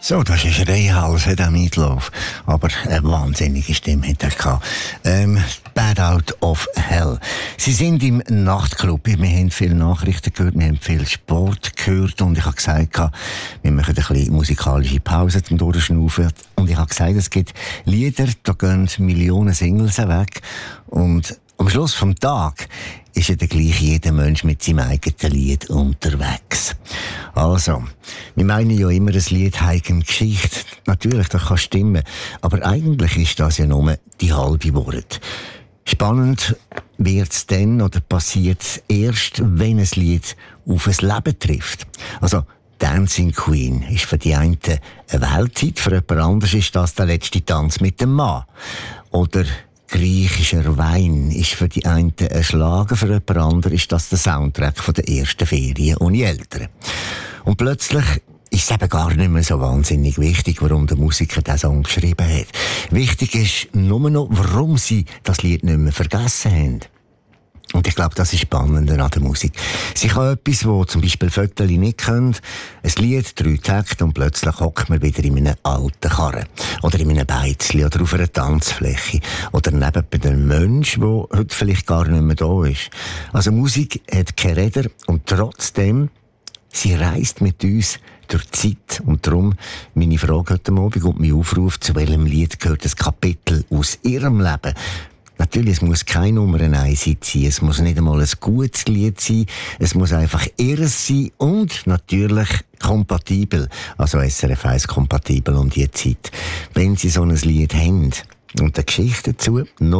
So, das ist ein Schreihals, der Meatloaf. Aber eine wahnsinnige Stimme hat er gehabt. Bad Out of Hell. Sie sind im Nachtclub. Wir haben viele Nachrichten gehört, wir haben viel Sport gehört und ich habe gesagt, wir machen eine kleine musikalische Pause zum Durchschnaufen. Und ich habe gesagt, es gibt Lieder, da gehen Millionen Singles weg und am Schluss vom Tag ist ja gleich jeder Mensch mit seinem eigenen Lied unterwegs. Also, wir meinen ja immer, ein Lied hat eine Geschichte. Natürlich, das kann stimmen. Aber eigentlich ist das ja nur die halbe Wahrheit. Spannend wird's dann oder passiert's erst, wenn ein Lied auf ein Leben trifft. Also, Dancing Queen ist für die einen eine Weltzeit, für jemand anderes ist das der letzte Tanz mit dem Mann. Oder griechischer Wein ist für die einen ein Schlager, für jemand anderen ist das der Soundtrack von der ersten Ferien ohne Eltern. Und plötzlich ist es eben gar nicht mehr so wahnsinnig wichtig, warum der Musiker diesen Song geschrieben hat. Wichtig ist nur noch, warum sie das Lied nicht mehr vergessen haben. Und ich glaube, das ist spannender an der Musik. Sie kann etwas, wo zum Beispiel Vögel nicht können, ein Lied, 3 Takte und plötzlich hockt man wieder in einem alten Karren. Oder in einem Beizli oder auf einer Tanzfläche. Oder neben einem Menschen, der heute vielleicht gar nicht mehr da ist. Also Musik hat keine Räder und trotzdem, sie reist mit uns durch die Zeit. Und darum meine Frage heute Abend und mein Aufruf, zu welchem Lied gehört ein Kapitel aus ihrem Leben? Natürlich, es muss keine Nummer 1 sein, es muss nicht einmal ein gutes Lied sein, es muss einfach ihres sein und natürlich kompatibel, also SRF 1 kompatibel um die Zeit. Wenn Sie so ein Lied haben und eine Geschichte dazu,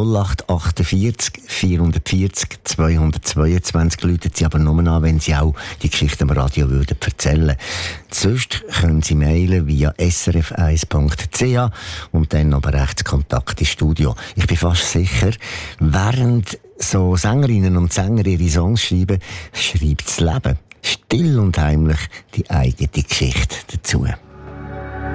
0848 440 222, läuten Sie aber nur an, wenn Sie auch die Geschichte am Radio würden erzählen. Sonst können Sie mailen via srf1.ch und dann aber rechts Kontakt ins Studio. Ich bin fast sicher, während so Sängerinnen und Sänger ihre Songs schreiben, schreibt das Leben still und heimlich die eigene Geschichte dazu.